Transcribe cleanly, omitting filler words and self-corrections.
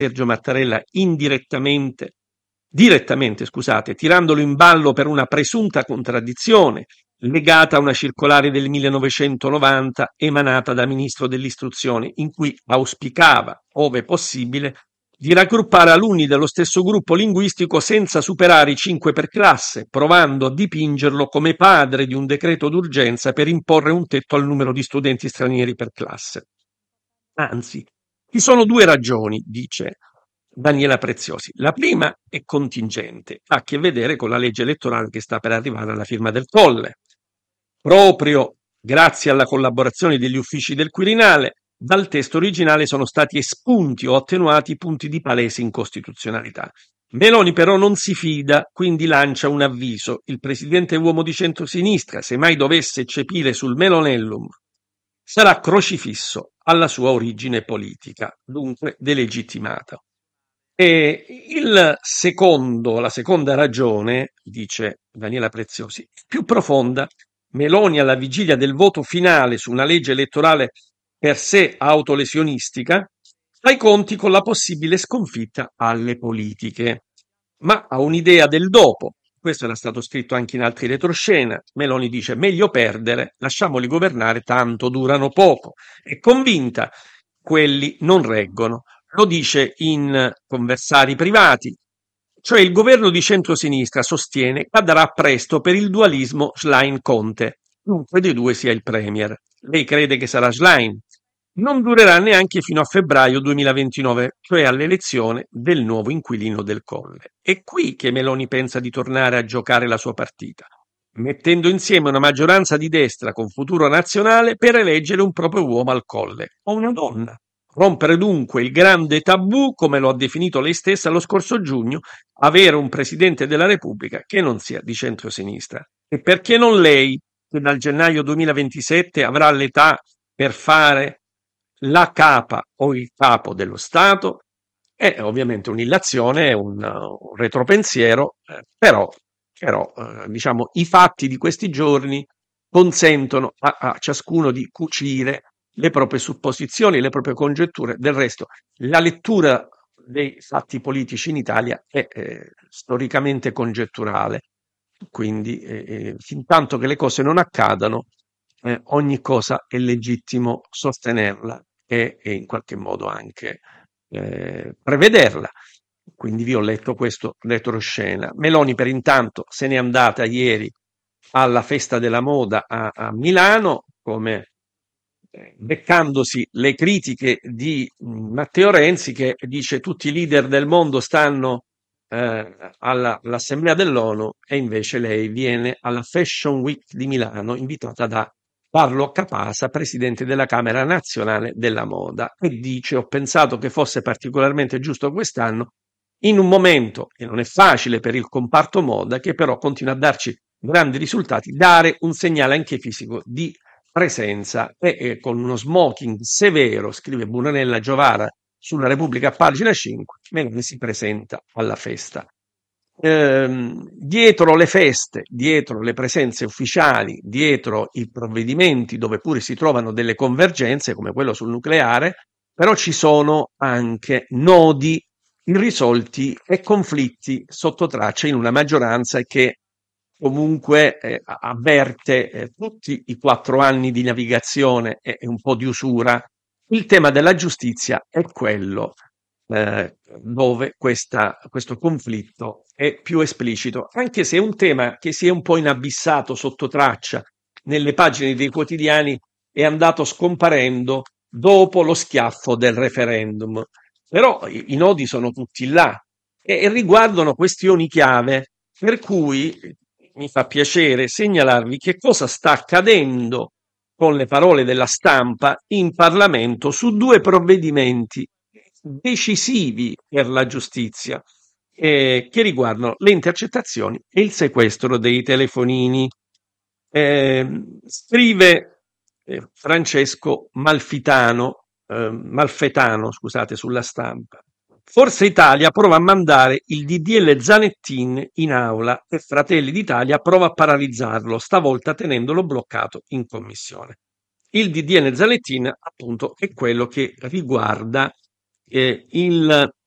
Sergio Mattarella direttamente, scusate, tirandolo in ballo per una presunta contraddizione legata a una circolare del 1990 emanata da ministro dell'istruzione, in cui auspicava, ove possibile, di raggruppare alunni dello stesso gruppo linguistico senza superare i 5 per classe, provando a dipingerlo come padre di un decreto d'urgenza per imporre un tetto al numero di studenti stranieri per classe. Anzi, ci sono due ragioni, dice Daniela Preziosi. La prima è contingente, ha a che vedere con la legge elettorale che sta per arrivare alla firma del Colle. Proprio grazie alla collaborazione degli uffici del Quirinale, dal testo originale sono stati espunti o attenuati punti di palese incostituzionalità. Meloni però non si fida, quindi lancia un avviso. Il presidente uomo di centrosinistra, se mai dovesse eccepire sul Melonellum, sarà crocifisso alla sua origine politica, dunque delegittimato. E la seconda ragione, dice Daniela Preziosi, è più profonda. Meloni alla vigilia del voto finale su una legge elettorale per sé autolesionistica fa i conti con la possibile sconfitta alle politiche, ma ha un'idea del dopo. Questo era stato scritto anche in altri retroscena. Meloni dice meglio perdere, lasciamoli governare, tanto durano poco. È convinta, quelli non reggono. Lo dice in conversari privati, cioè il governo di centrosinistra sostiene cadrà presto per il dualismo Schlein-Conte, dunque dei due sia il premier. Lei crede che sarà Schlein. Non durerà neanche fino a febbraio 2029, cioè all'elezione del nuovo inquilino del Colle. È qui che Meloni pensa di tornare a giocare la sua partita, mettendo insieme una maggioranza di destra con futuro nazionale per eleggere un proprio uomo al Colle, o una donna. Rompere dunque il grande tabù, come lo ha definito lei stessa lo scorso giugno, avere un Presidente della Repubblica che non sia di centrosinistra. E perché non lei, che dal gennaio 2027 avrà l'età per fare la capa o il capo dello Stato? È ovviamente un'illazione, un retropensiero, però diciamo, i fatti di questi giorni consentono a ciascuno di cucire le proprie supposizioni, le proprie congetture. Del resto, la lettura dei fatti politici in Italia è storicamente congetturale, quindi fin tanto che le cose non accadano, ogni cosa è legittimo sostenerla e in qualche modo anche prevederla. Quindi vi ho letto questo retroscena. Meloni per intanto se n'è andata ieri alla festa della moda a Milano, come beccandosi le critiche di Matteo Renzi, che dice tutti i leader del mondo stanno all'Assemblea dell'ONU e invece lei viene alla Fashion Week di Milano invitata da Carlo Capasa, presidente della Camera Nazionale della Moda, e dice: ho pensato che fosse particolarmente giusto quest'anno, in un momento che non è facile per il comparto moda, che però continua a darci grandi risultati, dare un segnale anche fisico di presenza e con uno smoking severo, scrive Bunanella Giovara sulla Repubblica a pagina 5, Meloni si presenta alla festa. Dietro le feste, dietro le presenze ufficiali, dietro i provvedimenti dove pure si trovano delle convergenze come quello sul nucleare, però ci sono anche nodi irrisolti e conflitti sotto traccia in una maggioranza che comunque avverte tutti i 4 anni di navigazione e un po' di usura. Il tema della giustizia è quello dove questo conflitto è più esplicito, anche se è un tema che si è un po' inabissato sotto traccia nelle pagine dei quotidiani, è andato scomparendo dopo lo schiaffo del referendum. Però i nodi sono tutti là e riguardano questioni chiave, per cui mi fa piacere segnalarvi che cosa sta accadendo con le parole della stampa in Parlamento su 2 provvedimenti decisivi per la giustizia che riguardano le intercettazioni e il sequestro dei telefonini. Scrive Francesco Malfetano, scusate, sulla stampa. Forza Italia prova a mandare il DDL Zanettin in aula e Fratelli d'Italia prova a paralizzarlo, stavolta tenendolo bloccato in commissione. Il DDL Zanettin, appunto, è quello che riguarda il